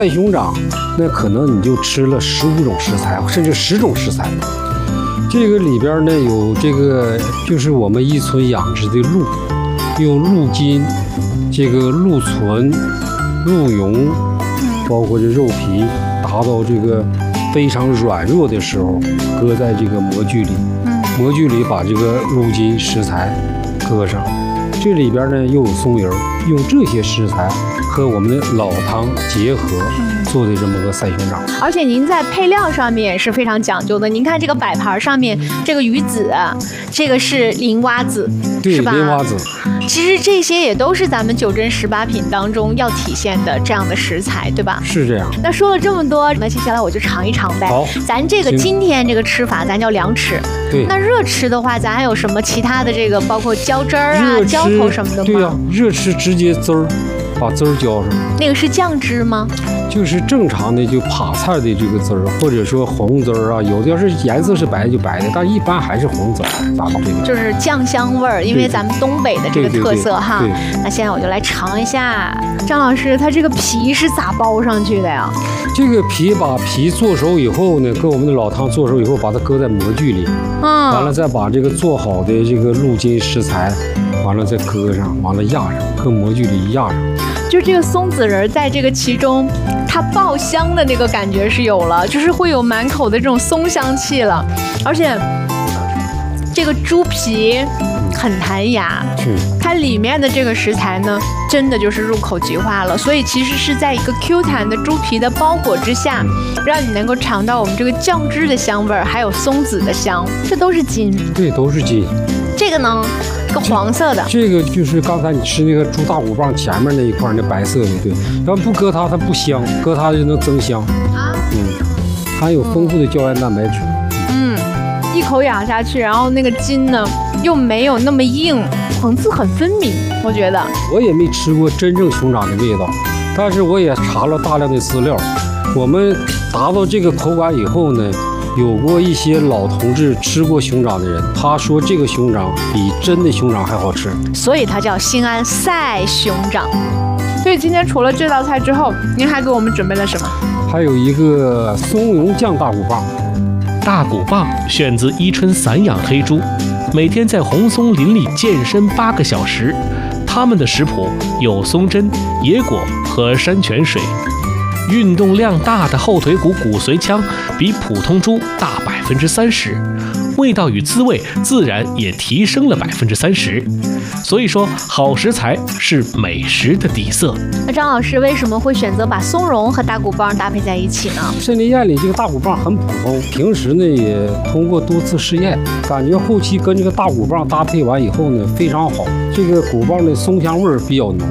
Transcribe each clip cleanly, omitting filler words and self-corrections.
赛熊掌，那可能你就吃了15种食材，甚至10种食材。这个里边呢有这个，就是我们伊春养殖的鹿，用鹿筋、这个鹿唇、鹿茸，包括这肉皮，达到这个非常软弱的时候，搁在这个模具里，模具里把这个鹿筋食材搁上，这里边呢又有松仁，用这些食材和我们的老汤结合做的这么个赛熊掌。 而且您在配料上面也是非常讲究的。您看这个摆盘上面，这个鱼子，这个是林蛙子， 对， 是吧？ 林蛙子。 其实这些也都是咱们9珍18品当中要体现的这样的食材，对吧？ 是这样。 那说了这么多，那接下来我就尝一尝呗。 好， 咱这个今天这个吃法，咱叫凉吃。 对。 那热吃的话，咱还有什么其他的这个，包括浇汁儿啊、浇头什么的吗？ 对呀，热吃直接汁儿，把汁儿浇上。那个是酱汁吗？ 就是正常的就扒菜的这个汁儿，或者说红汁儿啊，有的要是颜色是白就白的，但一般还是红汁儿达到这个。 就是酱香味儿，因为咱们东北的这个特色哈。 对。 那现在我就来尝一下，张老师，它这个皮是咋包上去的呀？ 这个皮把皮做熟以后呢，跟我们的老汤做熟以后，把它搁在模具里，完了再把这个做好的这个鹿筋食材，完了再搁上，完了压上，搁模具里压上。 就这个松子仁在这个其中，它爆香的那个感觉是有了，就是会有满口的这种松香气了，而且这个猪皮很弹牙，它里面的这个食材呢，真的就是入口即化了。所以其实是在一个 Q 弹的猪皮的包裹之下，让你能够尝到我们这个酱汁的香味儿，还有松子的香，这都是筋。 对，都是筋。 这个呢？个黄色的， 这个就是刚才你吃那个猪大骨棒前面那一块那白色的，对，要不搁它不香，搁它就能增香。含有丰富的胶原蛋白质。 一口咬下去，然后那个筋呢又没有那么硬，层次很分明，我觉得。 我也没吃过真正熊掌的味道，但是我也查了大量的资料，我们达到这个口感以后呢，有过一些老同志吃过熊掌的人，他说这个熊掌比真的熊掌还好吃， 所以它叫新安赛熊掌。所以今天除了这道菜之后，您还给我们准备了什么？ 还有一个松茸酱大骨棒。 大骨棒选自伊春散养黑猪，每天在红松林里健身8个小时。他们的食谱有松针、野果和山泉水。运动量大的后腿骨骨髓腔比普通猪大30%，味道与滋味自然也提升了30%。所以说，好食材是美食的底色。 那张老师为什么会选择把松茸和大骨棒搭配在一起呢？ 参林宴里这个大骨棒很普通，平时呢也通过多次试验，感觉后期跟这个大骨棒搭配完以后呢非常好，这个骨棒的松香味比较浓。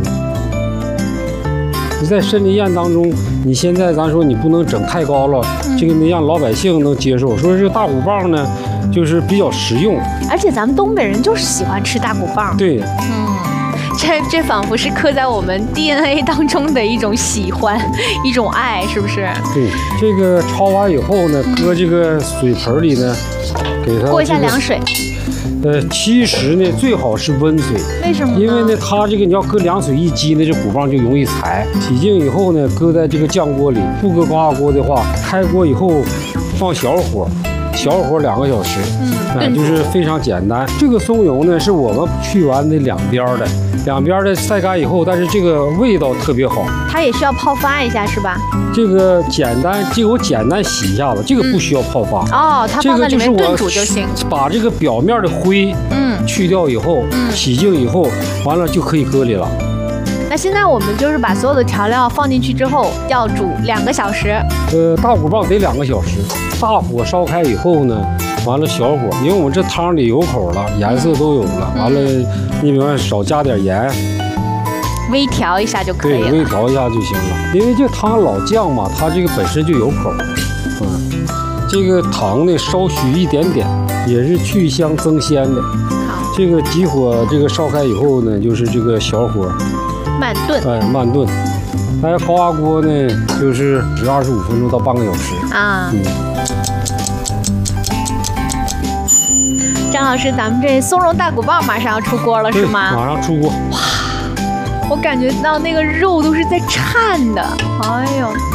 你在参林宴当中，你现在咱说你不能整太高了，这个能让老百姓能接受。说这个大骨棒呢，就是比较实用， 而且咱们东北人就是喜欢吃大骨棒。 对， 这仿佛是刻在我们 DNA 当中的一种喜欢，一种爱，是不是？ 对，这个焯完以后呢，搁这个水盆里呢，给它过一下凉水。 其实呢，最好是温水。 为什么呢？ 因为呢，它这个你要搁凉水一激呢，这骨棒就容易柴。洗净以后呢，搁在这个酱锅里。不搁高压锅的话，开锅以后放小火2个小时。就是非常简单。这个松茸呢，是我们去完的两边的晒干以后，但是这个味道特别好。 它也需要泡发一下，是吧？ 这个我简单洗一下子，这个不需要泡发。 哦，它放在里面炖煮就行。 把这个表面的灰去掉以后，洗净以后，完了就可以搁里了。 那现在我们就是把所有的调料放进去之后，要煮2个小时。 大骨棒得2个小时，大火烧开以后呢，完了小火，因为我们这汤里有口了，颜色都有了，完了你比方少加点盐， 微调一下就可以了。 对，微调一下就行了。因为这汤老酱嘛，它这个本身就有口。这个糖呢稍许一点点，也是去香增鲜的。 好， 这个急火这个烧开以后呢，就是这个小火慢炖。 慢炖。还有高压锅呢，就是25分钟到半个小时啊。张老师，咱们这松茸大骨棒马上要出锅了，是吗？ 马上出锅。 哇，我感觉到那个肉都是在颤的，哎呦！